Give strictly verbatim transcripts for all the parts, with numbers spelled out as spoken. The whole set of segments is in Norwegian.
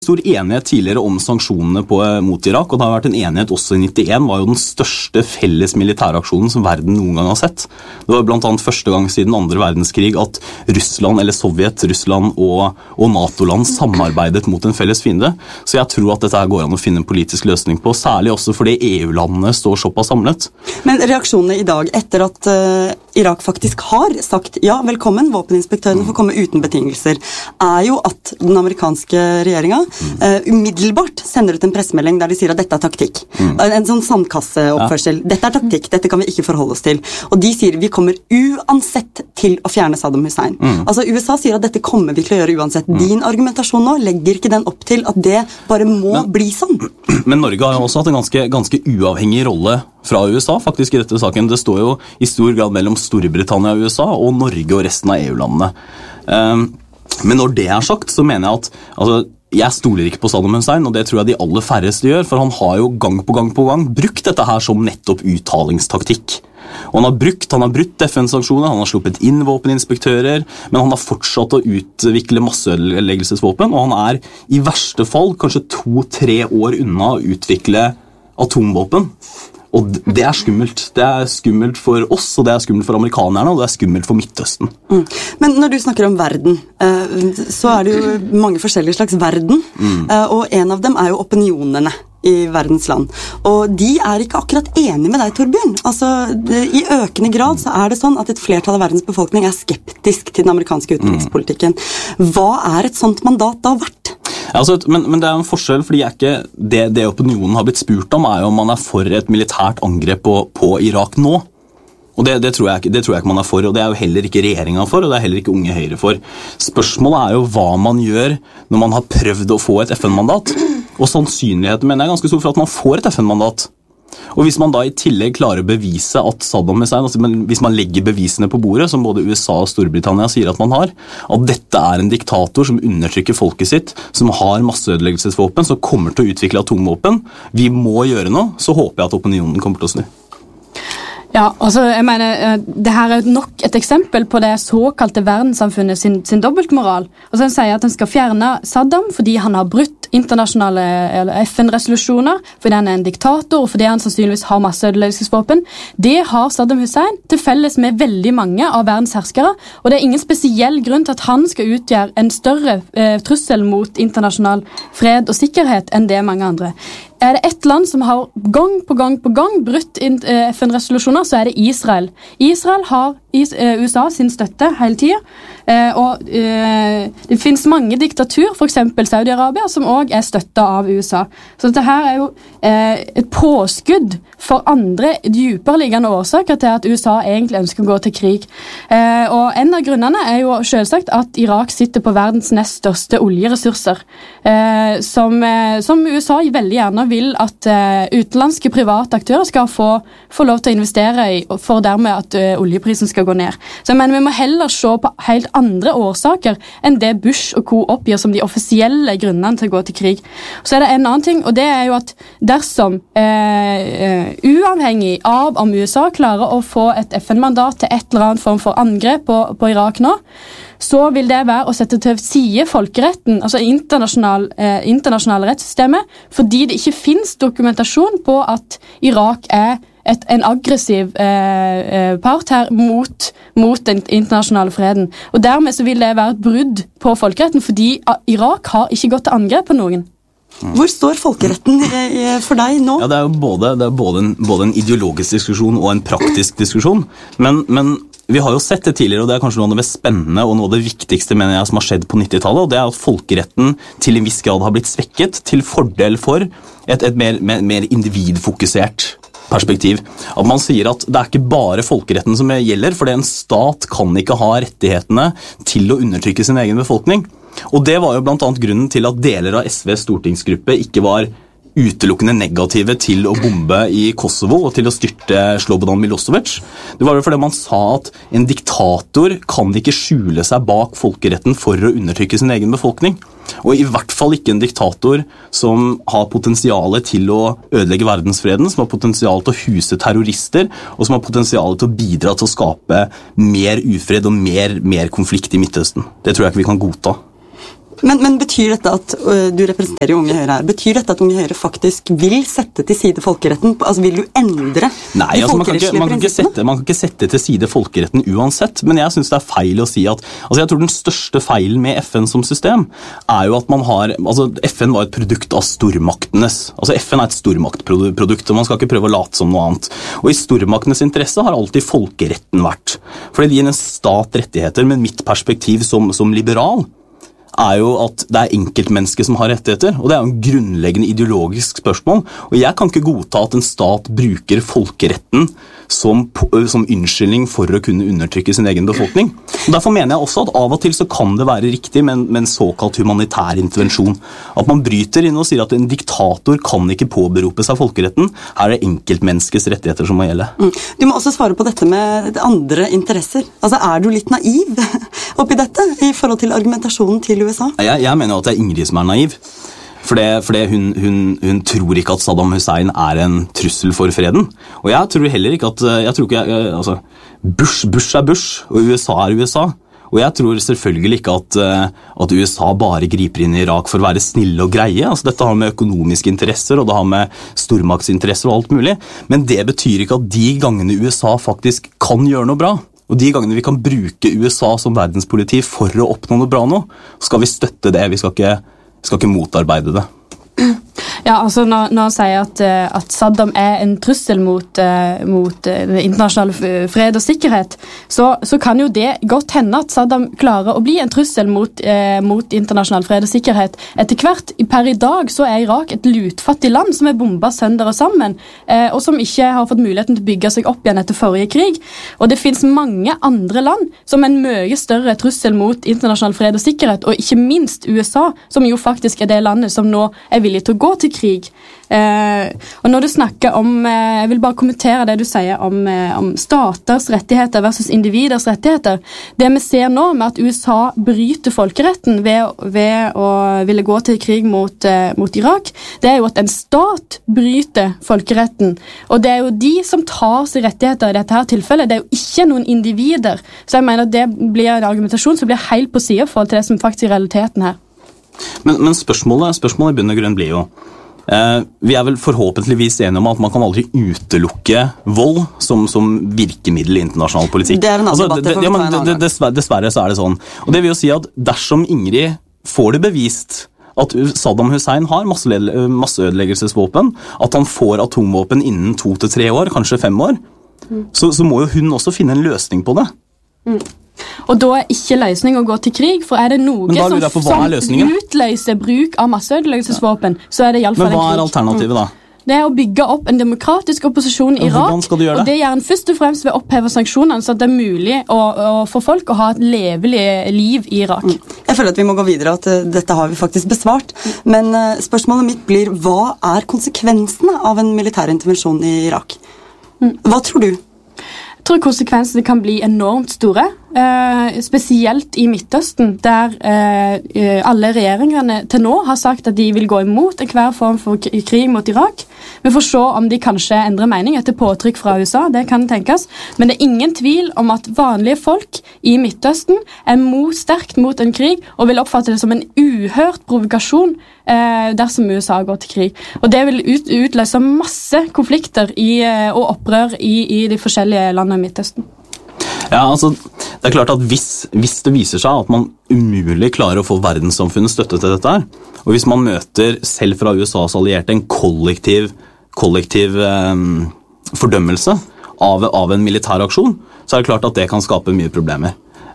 stor enighet tidligere om sanksjonene på, mot Irak, og det har vært en enighet også i nittien, var jo den største felles militæraksjonen som verden noen gang har sett. Det var blant annet første gang siden andre verdenskrig at Russland, eller Sovjet, Russland og, og NATO-land samarbeidet mot en felles fiende. Så jeg tror at dette går an å finne en politisk løsning på, særlig også fordi E U-landene står såpass samlet. Men reaksjonene i dag, etter at uh, Irak faktisk har sagt ja, velkommen, våpeninspektørene får komme uten betingelser, er jo at den amerikanske regjeringen Uh, umiddelbart sender ut en pressemelding der de sier at dette er taktikk. Mm. En sånn sandkasseoppførsel. Ja. Dette er taktikk, dette kan vi ikke forholde oss til. Og de sier vi kommer uansett til å fjerne Saddam Hussein. Mm. Altså U S A sier at dette kommer vi til å gjøre uansett. Mm. Din argumentasjon nå legger ikke den opp til at det bare må men, bli sånn. Men Norge har jo også hatt en ganske, ganske uavhengig rolle fra U S A faktisk i dette saken. Det står jo i stor grad mellom Storbritannia og U S A og Norge og resten av E U-landene. Um, men når det er sagt, så mener jeg at altså, jeg stoler ikke på Saddam Hussein, og det tror jeg de aller færreste gjør, for han har jo gang på gang på gang brukt dette her som nettopp uttalingstaktikk. Og han har brukt, han har brutt F N-sanksjoner, han har sluppet inn våpeninspektører, men han har fortsatt å utvikle masseødeleggelsesvåpen, og han er i verste fall kanskje to-tre år unna å utvikle atomvåpen. Og det er skummelt. Det er skummelt for oss, og det er skummelt for amerikanerne, og det er skummelt for Midtøsten. Mm. Men når du snakker om verden, så er det jo mange forskjellige slags verden, mm. og en av dem er jo opinionene i verdens land. Og de er ikke akkurat enige med deg, Torbjørn. Altså, i økende grad så er det sånn at et flertall av verdens befolkning er skeptisk til den amerikanske utenrikspolitikken. Hva er et sånt mandat da verdt? Altså, men, men det er en forskjell, fordi jeg ikke, det, det opinionen har blitt spurt om er jo om man er for et militært angrep på, på Irak nå. Og det, det, tror jeg, det tror jeg ikke man er for, og det er jo heller ikke regjeringen for, og det er heller ikke Unge Høyre for. Spørsmålet er jo hva man gjør når man har prøvd å få et F N-mandat, og sannsynligheten mener jeg er ganske stor for at man får et F N-mandat. Og hvis man da i tillegg klarer å bevise at Saddam Hussein, altså hvis man legger bevisene på bordet, som både U S A og Storbritannia sier at man har, at dette er en diktator som undertrykker folket sitt, som har masseødeleggelsesvåpen, som kommer til å utvikle atomvåpen, vi må gjøre noe, så håper jeg at opinionen kommer til å snu. Ja, altså, jeg mener, det her er nok et eksempel på det såkalte verdenssamfunnet sin, sin dobbeltmoral. Altså, han sier at han skal fjerne Saddam fordi han har brutt internasjonale F N-resolusjoner, fordi han er en diktator, og fordi han sannsynligvis har masseødeleggelsesvåpen. Det har Saddam Hussein til felles med veldig mange av verdens herskere, og det er ingen spesiell grunn til at han skal utgjøre en større eh, trussel mot internasjonal fred og sikkerhet enn det mange andre. Er det ett land som har gang på gang på gang brutt F N-resolusjoner, så er det Israel. Israel har U S A sin støtte hele tiden, og det finnes mange diktatur, for eksempel Saudi-Arabia, som også er støttet av U S A. Så dette her er jo et påskudd for andre dyperliggende årsaker til at U S A egentlig ønsker å gå til krig. Og en av grunnene er jo selvsagt at Irak sitter på verdens nest største oljeressurser, som, som U S A veldig gjerne vil at utenlandske private aktører skal få, få lov til å investere i, for dermed at oljeprisen skal gå ned. Så jeg mener, vi må heller se på helt andre årsaker enn det Bush og co. Oppgir som de offisielle grunnene til å gå til krig. Så er det en annen ting, og det er jo at dersom eh, uavhengig av om U S A klarer å få et F N-mandat til et eller annet form for angrep på, på Irak nå, så vil det være å sette til side folkeretten, altså internasjonal, eh, internasjonale rettssystemet, fordi det ikke finnes dokumentasjon på at Irak er Et, en aggressiv eh, part her mot, mot den internasjonale freden. Og dermed så vil det være et brudd på folkeretten, fordi Irak har ikke gått til angrep på noen. Hvor står folkeretten for deg nå? Ja, det er jo både, det er både, en, både en ideologisk diskusjon og en praktisk diskusjon, men, men vi har jo sett det tidligere, og det er kanskje noe av det mest spennende og noe av det viktigste mener jeg som har skjedd på nittitallet, og det er at folkeretten til en viss grad har blitt svekket til fordel for et, et mer, mer, mer individfokusert perspektiv. At man sier at det er ikke bare folkeretten som gjelder, for en stat kan ikke ha rettighetene til å undertrykke sin egen befolkning. Og det var jo blant annet grunnen til at deler av S Vs stortingsgruppe ikke var utelukkende negative til å bombe i Kosovo og til å styrte Slobodan Milosevic. Det var jo fordi man sa at en diktator kan ikke skjule seg bak folkeretten for å undertrykke sin egen befolkning. Og i hvert fall ikke en diktator som har potensialet til å ødelegge verdensfreden, som har potensial til å huse terrorister, og som har potensialet til å bidra til å skape mer ufred og mer, mer konflikt i Midtøsten. Det tror jeg ikke vi kan godta. Men, men betyr dette at, uh, du representerer jo Unge Høyre her, betyr dette at Unge Høyre faktisk vil sette til side folkeretten? Altså vil du endre Nei, de altså, man, kan ikke, man, kan ikke sette, man kan ikke sette til side folkeretten uansett, men jeg synes det er feil å si at, altså jeg tror den største feilen med F N som system er jo at man har, altså F N var et produkt av stormaktenes, altså F N er et stormaktprodukt, og man skal ikke prøve å late som noe annet. Og i stormaktenes interesse har alltid folkeretten vært, fordi det gir en stat rettigheter, men mitt perspektiv som, som liberal er jo at det er enkeltmennesker som har rettigheter, og det er jo en grunnleggende ideologisk spørsmål, og jeg kan ikke godta at en stat bruker folkeretten som, som unnskyldning for å kunne undertrykke sin egen befolkning. Og derfor mener jeg også at av og til så kan det være riktig med en, med en såkalt humanitær intervensjon. At man bryter inn og sier at en diktator kan ikke påberope seg folkeretten. Her er det enkeltmenneskets rettigheter som må gjelde. Mm. Du må også svare på dette med andre interesser. Altså, er du litt naiv oppi dette i forhold til argumentasjonen til U S A? Jeg, jeg mener jo at det er Ingrid som er naiv. For, det, for det hun, hun, hun tror ikke at Saddam Hussein er en trussel for freden. Og jeg tror heller ikke at jeg tror ikke, jeg, altså, Bush, Bush er Bush, og U S A er U S A. Og jeg tror selvfølgelig ikke at, at U S A bare griper inn i Irak for å være snille og greie. Altså, dette har med økonomiske interesser, og det har med stormaktsinteresser og alt mulig. Men det betyr ikke at de gangene U S A faktisk kan gjøre noe bra, og de gangene vi kan bruke U S A som verdenspoliti for å oppnå noe bra nå, skal vi støtte det, vi skal ikke, skal ikke motarbeide det. Ja, altså når, når han sier at, at Saddam er en trussel mot, mot internasjonal fred og sikkerhet, så, så kan jo det godt hende at Saddam klarer å bli en trussel mot, eh, mot internasjonal fred og sikkerhet. Etter hvert, per i dag, så er Irak et lutfattig land som er bombet sønder og sammen, eh, og som ikke har fått muligheten til å bygge seg opp igjen etter forrige krig. Og det finnes mange andre land som er en mye større trussel mot internasjonal fred og sikkerhet, og ikke minst U S A, som jo faktisk er det landet som nå er villig til å gå til krig. Eh, og når du snakker om, eh, jeg vil bare kommentere det du sier om, eh, om staters rettigheter versus individers rettigheter. Det vi ser nå med at U S A bryter folkeretten ved, ved å ville gå til krig mot, eh, mot Irak, det er jo at en stat bryter folkeretten. Og det er jo de som tar seg rettigheter i dette her tilfellet. Det er jo ikke noen individer. Så jeg mener at det blir en argumentasjon som blir helt på siden forhold til det som faktisk er realiteten her. Men, men spørsmålet, spørsmålet i bunn og grunn blir jo eh, vi er vel forhåpentligvis enige om at man kan aldri utelukke vold som, som virkemiddel i internasjonal politikk. Det er en annen altså, debatt, det får vi ja, ta en men, annen gang. dessverre, dessverre så er det sånn. Og det vil jo si at dersom Ingrid får det bevist at Saddam Hussein har masseødeleggelsesvåpen, at han får atomvåpen innen to til tre år, kanskje fem år, mm. så, så må jo hun også finne en løsning på det. Mm. Og da er ikke løsning å gå til krig, for er det noe som, som utløser bruk av masseødeleggelsesvåpen, ja. Så er det i alle fall en krig. Men hva er alternativet da? Det er å bygge opp en demokratisk opposisjon i Irak, det? Og det gjør en først og fremst ved å oppheve sanksjonene, så det er mulig å, å, for folk å ha et levelig liv i Irak. Mm. Jeg føler at vi må gå videre, at uh, dette har vi faktisk besvart. Men uh, spørsmålet mitt blir, hva er konsekvensene av en militær intervensjon i Irak? Mm. Hva tror du? Jeg tror konsekvensene kan bli enormt store, eh, spesielt i Midtøsten, der eh, alle regjeringene til nå har sagt at de vil gå imot enhver form for krig mot Irak. Vi får se om de kanskje endrer mening etter påtrykk fra U S A, det kan tenkes. Men det er ingen tvil om at vanlige folk i Midtøsten er mot, sterkt mot en krig, og vil oppfatte det som en uhørt provokasjon eh, dersom U S A går til krig. Og det vil ut, utløse masse konflikter i, og opprør i, i de forskjellige landene i Midtøsten. Ja, altså, det er klart at hvis, hvis det viser seg at man umulig klarer å få verdenssamfunnet støtte til dette her, og hvis man møter selv fra U S A's allierte en kollektiv, kollektiv eh, fordømmelse av, av en militær aksjon, så er det klart at det kan skape mye problemer.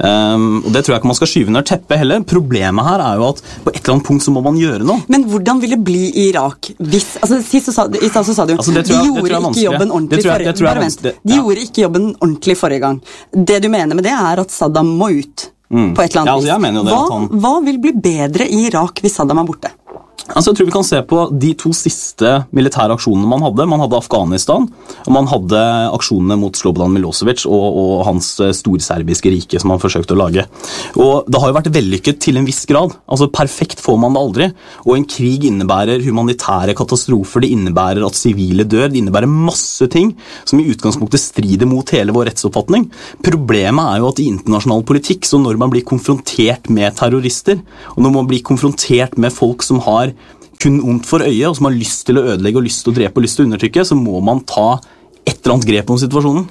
Um, og det tror jeg ikke man skal skyve under teppet heller. Problemet her er jo at på et eller annet punkt så må man gjøre noe. Men hvordan vil det bli i Irak? Hvis, altså, sist så sa, i stad så sa du altså, jeg, de gjorde ikke jobben ordentlig forrige gang. De ja. gjorde ikke jobben ordentlig forrige gang. Det du mener med det er at Saddam må ut mm. på et eller annet ja, altså, jeg mener jo det, hva, at han... hva vil bli bedre i Irak hvis Saddam er borte? Altså, jeg tror vi kan se på de to siste militære aksjonene man hadde. Man hadde Afghanistan, og man hadde aksjonene mot Slobodan Milosevic og, og hans storserbiske rike som han forsøkte å lage. Og det har jo vært vellykket til en viss grad. Altså, perfekt får man det aldri. Og en krig innebærer humanitære katastrofer, det innebærer at sivile dør, det innebærer masse ting som i utgangspunktet strider mot hele vår rettsoppfatning. Problemet er jo at i internasjonal politikk, så når man blir konfrontert med terrorister, og når man blir konfrontert med folk som har kun ondt for øyet, og som har lyst til å ødelegge og lyst til å drepe og lyst til å undertrykke, så må man ta et eller annet grep om situasjonen.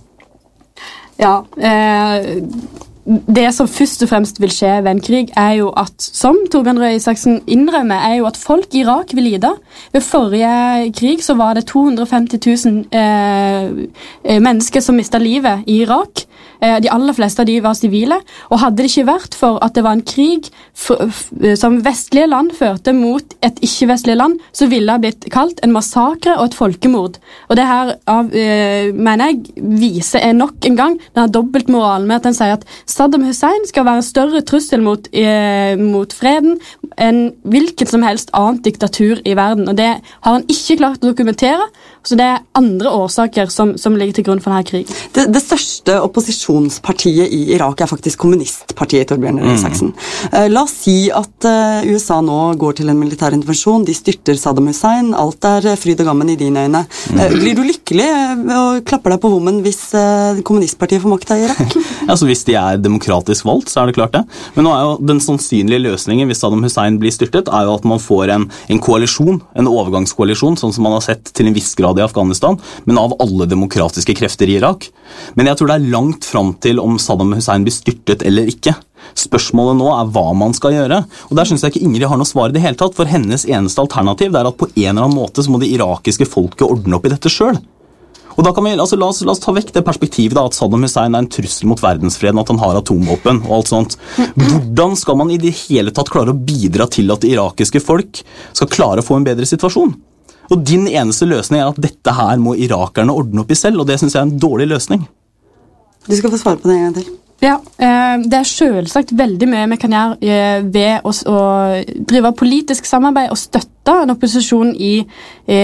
Ja, eh, det som først og fremst vil skje ved en krig er jo at, som Torbjørn Røe Isaksen innrømmer, er jo at folk i Irak vil lide. Ved forrige krig så var det to hundre og femti tusen eh, mennesker som mistet livet i Irak. De aller fleste av de var sivile, og hadde det ikke vært for at det var en krig for, som vestlige land førte mot et ikke-vestlige land, så ville det blitt kalt en massakre og et folkemord. Og det her, av, eh, mener jeg, viser jeg nok en gang denne dobbeltmoralen med at den sier at Saddam Hussein skal være en større trussel mot, eh, mot freden enn hvilket som helst annet diktatur i verden, og det har han ikke klart å dokumentere, så det er andre årsaker som, som ligger til grunn for denne krigen. Det, det største opposisjonspartiet i Irak er faktisk kommunistpartiet, Torbjørn Røe Isaksen. Mm. Uh, la oss si at uh, U S A nå går til en militær intervensjon, de styrter Saddam Hussein, alt er fryd og gammen i dine øyne. Uh, mm. Blir du lykkelig uh, og klapper deg på vommen hvis uh, kommunistpartiet får makta i Irak? Altså hvis de er demokratisk valgt, så er det klart det. Men nå er jo den sannsynlige løsningen hvis Saddam Hussein blir styrtet, er jo at man får en, en koalisjon, en overgangskoalisjon, sånn som man har sett til en viss grad i Afghanistan, men av alle demokratiske krefter i Irak. Men jeg tror det er langt fram til om Saddam Hussein blir styrtet eller ikke. Spørsmålet nå er hva man skal gjøre. Og der synes jeg ikke Ingrid har noe svar i det hele tatt, for hennes eneste alternativ er at på en eller annen måte så må det irakiske folket ordne opp i dette selv. Og da kan vi, altså, la, oss, la oss ta vekk det perspektivet da, at Saddam Hussein er en trussel mot verdensfreden, at han har atomvåpen og alt sånt. Hvordan skal man i det hele tatt klare å bidra til at det irakiske folk skal klare å få en bedre situasjon? Og din eneste løsning er at dette her må irakerne ordne opp i selv, og det synes jeg er en dårlig løsning. Du skal få svare på det en gang til. Ja, det er selvsagt veldig mye vi kan gjøre ved å, å drive politisk samarbeid og støtte en opposisjon i, i,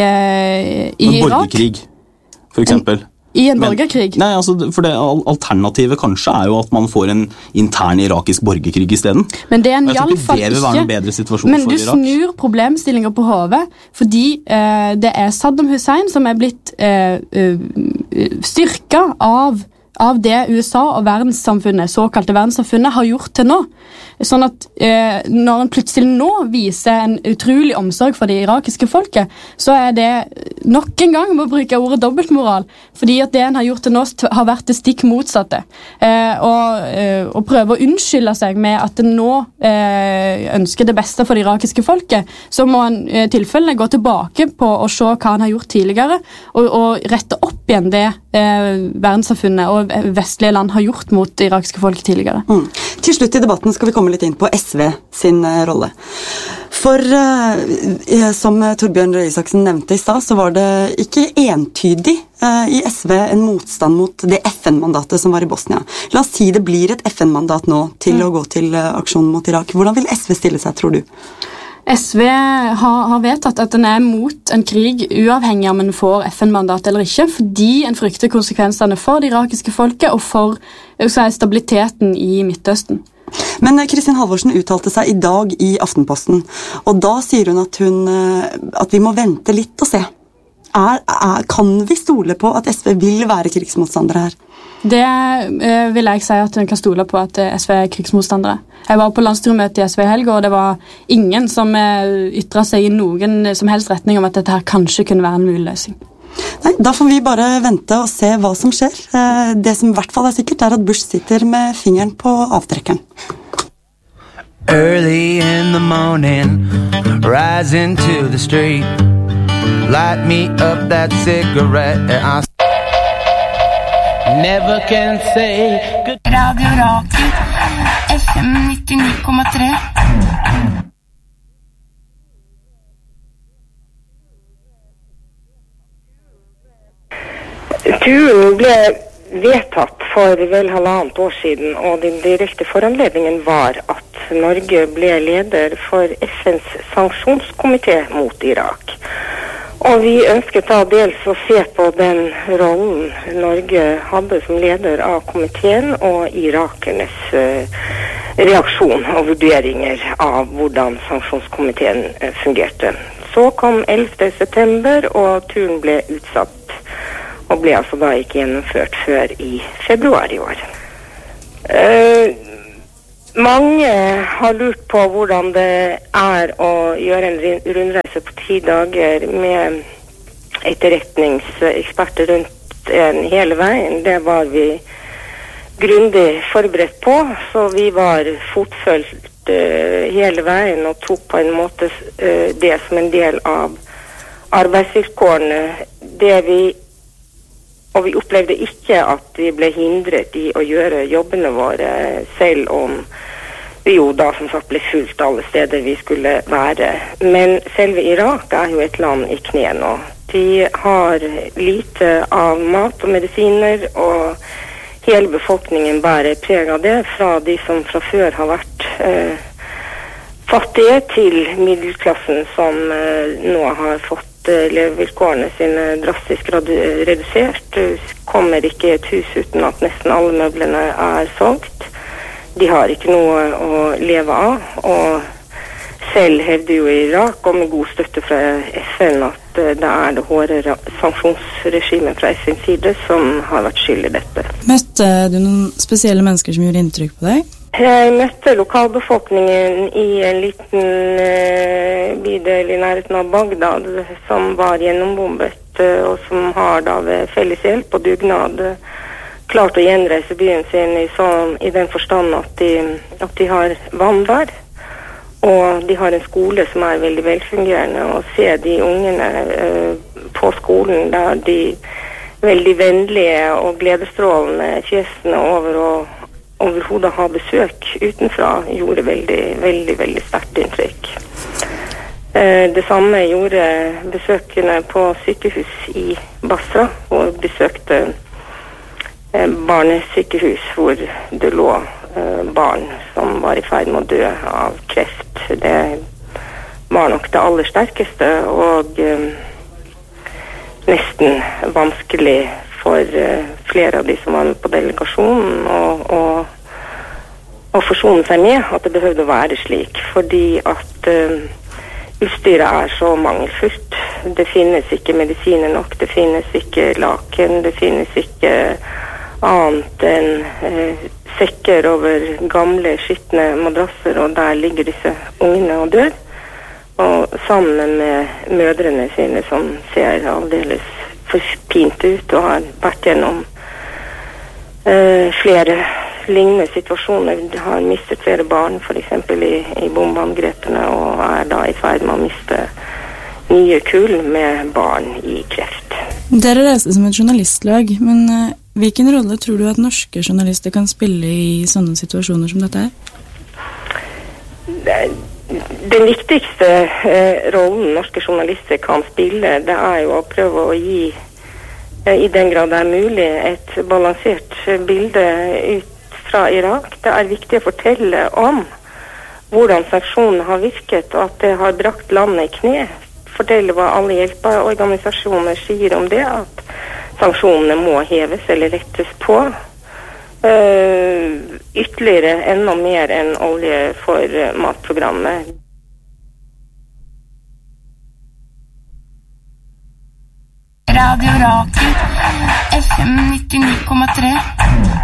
i Irak. Borgerkrig, for eksempel. I en borgerkrig? Men, nei, altså, for det alternativet kanskje er jo at man får en intern irakisk borgerkrig i stedet. Men det er en i alle fall ikke... Det vil være en bedre situasjon men for du Irak. snur problemstillinger på hodet, fordi eh, det er Saddam Hussein som er blitt eh, styrket av, av det U S A og verdenssamfunnet, såkalte verdenssamfunnet, har gjort til nå. Sånn at eh, når en plutselig nå viser en utrolig omsorg for det irakiske folket, så er det nok en gang å bruke ordet dobbeltmoral, fordi at det en har gjort til nå har vært det stikk motsatte. Eh, og, eh, og prøve å unnskylde seg med at en nå eh, ønsker det beste for det irakiske folket, så må en i eh, tilfellene gå tilbake på å se hva han har gjort tidligere, og, og rette opp igjen det eh, verdenssamfunnet og vestlige land har gjort mot det irakiske folket tidligere. Mm. Til slutt i debatten skal vi komme litt inn på S V sin uh, rolle. For uh, som Torbjørn Røe Isaksen nevnte i stad, så var det ikke entydig uh, i S V en motstand mot det F N-mandatet som var i Bosnia. La oss si det blir et F N-mandat nå til mm. å gå til uh, aksjonen mot Irak. Hvordan vil S V stille seg, tror du? S V har, har vedtatt at den er mot en krig uavhengig om en får F N-mandat eller ikke, fordi en frykter konsekvensene for det irakiske folket og for si, stabiliteten i Midtøsten. Men Kristin Halvorsen uttalte seg i dag i Aftenposten, og da sier hun at, hun, at vi må vente litt og se. Er, er, kan vi stole på at S V vil være krigsmotstandere her? Det eh, vil jeg si at en kan stole på at S V er krigsmotstandere. Jeg var på landsstyremøte i S V i helg, og det var ingen som eh, ytret seg i noen som helst retning om at dette her kanskje kunne være en mulig løsning. Nei, da får vi bare vente og se hva som skjer. Eh, det som i hvert fall er sikkert er at Bush sitter med fingeren på avtrekkeren. Early in the morning, rise into the street, light me up that cigarette, I never can say good. Radio Rakel, F M nittini komma tre. Turen ble vedtatt for vel halvannet år siden, og den direkte foranledningen var at Norge ble leder for F N's sanksjonskomité mot Irak. Og vi ønsket da dels å se på den rollen Norge hadde som leder av komiteen og irakernes uh, reaksjon og vurderinger av hvordan sanksjonskomiteen uh, fungerte. Så kom ellevte september, og turen ble utsatt, og ble altså da ikke gjennomført før i februar i år. Uh, mange har lurt på hvordan det er å gjøre en rundreise på ti dager med etterretningseksperter rundt en hele veien. Det var vi grundig forberedt på, så vi var fotfølgt uh, hele veien og tok på en måte uh, det som en del av arbeidsvilkårene. Det vi Og vi opplevde ikke at vi ble hindret i å gjøre jobbene våre, selv om vi jo da som sagt ble fulgt alle steder vi skulle være. Men selve Irak er jo et land i kne nå. De har lite av mat og medisiner, og hele befolkningen bærer preg av det, fra de som fra før har vært eh, fattige til middelklassen som eh, nå har fått levevilkårene sine drastisk redusert. Du kommer ikke i et hus uten at nesten alle møblene er solgt. De har ikke noe å leve av, og selv hevder jo Irak, og med god støtte fra F N, at det er det hårde sanksjonsregimet fra F N's side som har vært skyld i dette. Møtte du noen spesielle mennesker som gjorde inntrykk på deg? Jeg møtte lokalbefolkningen i en liten uh, bydel i nærheten av Bagdad som var gjennombombet, uh, og som har da ved felles hjelp og dugnad uh, klart å gjenreise byen sin i, sånn, i den forstand at de, at de har vann der, og de har en skole som er veldig velfungerende, og se de ungene uh, på skolen der de veldig vennlige og gledesstrålende fjesene over å overhodet ha besøk utenfra gjorde veldig, veldig, veldig sterkt inntrykk. Eh, det samme gjorde besøkende på sykehus i Basra, hvor besøkte eh, barnesykehus hvor det lå eh, barn som var i ferd med å dø av kreft. Det var nok det aller sterkeste, og eh, nesten vanskelig for uh, flere av de som var med på delegasjonen og, og, og forsone seg med at det behøvde å være slik, fordi at uh, utstyret er så mangelfullt. Det finnes ikke medisiner nok, det finnes ikke laken, det finnes ikke annet enn uh, sekker over gamle, skitne madrasser, og der ligger disse ungene og dør, og sammen med mødrene sine som ser aldeles forpint ut og har vært gjennom uh, flere lignende situasjoner. De har mistet flere barn, for eksempel i, i bombeangrepene, og er da i ferd med å miste nye kull med barn i kreft. Dere reiste som et journalistlag, men uh, hvilken rolle tror du at norske journalister kan spille i sånne situasjoner som dette er? Det, Den viktigste eh, rollen norske journalister kan spille, det er jo å prøve å gi, eh, i den grad det er mulig, et balansert bilde ut fra Irak. Det er viktig å fortelle om hvordan sanksjonene har virket, og at det har brakt landet i kne. Fortelle hva alle hjelpeorganisasjoner sier om det, at sanksjonene må heves eller lettes på. Uh, ytterligere enda mer enn olje for uh, matprogrammet. Radio Rakel F M nittini komma tre